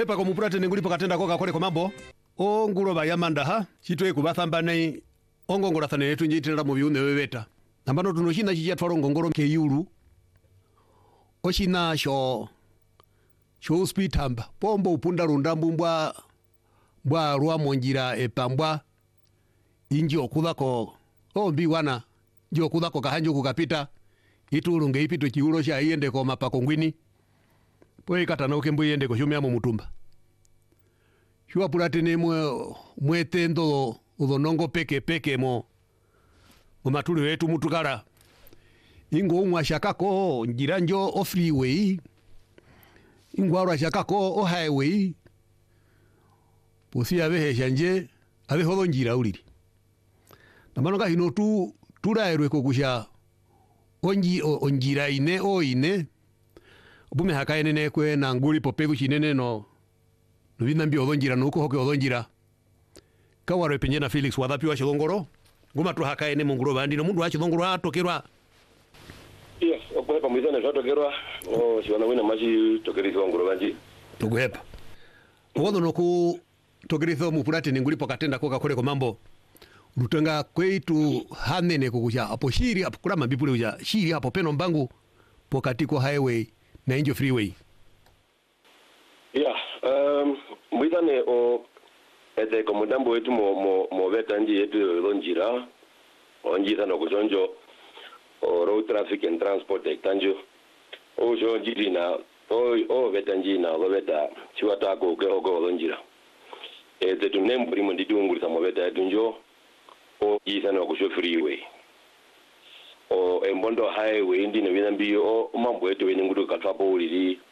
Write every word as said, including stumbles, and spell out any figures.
tuhepa ko mupurate ningulipo katenda ko kakole ko mambo o ngulo ba yamanda ha chitwe kubathamba nei ongongora thane yetu njitirira mu biune weweta nambano tuno china chicha twaro ngongoro ke yulu o china sho sho spitamba pombo upunda rundambu mbwa mbwa ruwa monjira epambwa inji okuthako o mbi wana nji okuthako kahanjo kukapita itulunge ipito chiulo cha iende ko mapako ngwini poe katana ukembo iende ko shumya mu mutumba shua purate ne mwe mwetendo udonongo peke peke mo mu matuli wetu mutukala ingo umwa shakako njira njo o freeway ingo arwa shakako o highway posi abehe shanje abe hodo njira uliri namano ka hino tu turaerwe ko kusha onji onjira ine o ine bume hakaene ne kwe na nguli popegu chinene no nubina mbi odonjira nuko hoke odonjira kawaro penjena Felix wadhapi wa chilongoro nguma tu hakaene munguro bandi no mundu wa chilongoro atokerwa yes opo pa mwizana jatokerwa o siwana wina maji tokerizwa nguro bandi tuguhepa wono noku tokerizo mupurate ningulipo katenda koka kole ko mambo rutenga kwetu hanene kukuja apo shiri apo kurama bipule uja shiri hapo peno mbangu pokatiko highway na injo freeway yeah um mwizane o ete komudambo wetu mo mo mo veta nji yetu lonjira onjira no kujonjo o road traffic and transport ektanjo o jo njiri na o o veta nji na lo veta chiwata ko ke ogo lonjira ete tunembu limo ndidungulisa mo veta tunjo o isa no kusho freeway o embondo highway ndi ne binambi o mambo yetu weningudu katwapo uliri